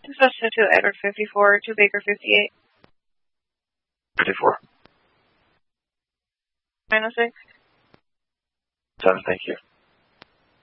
Dispatch to Edward 54 to Baker 58. 54. 906. 7, thank you.